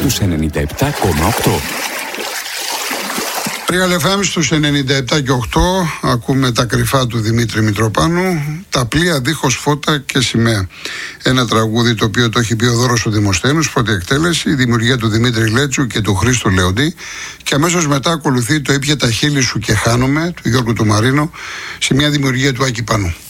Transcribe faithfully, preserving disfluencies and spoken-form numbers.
στους ενενήντα επτά κόμμα οκτώ. Real εφ εμ στους ενενήντα επτά και οκτώ ακούμε τα κρυφά του Δημήτρη Μητροπάνου, τα πλοία δίχως φώτα και σημαία. Ένα τραγούδι το οποίο το έχει πει ο Δώρος ο Δημοσθένος, πρώτη εκτέλεση, η δημιουργία του Δημήτρη Λέτσου και του Χρήστου Λεοντή, και αμέσως μετά ακολουθεί το «Ήπια τα χείλη σου και χάνομαι» του Γιώργου του Μαρίνο, σε μια δημιουργία του Άκη Πανού.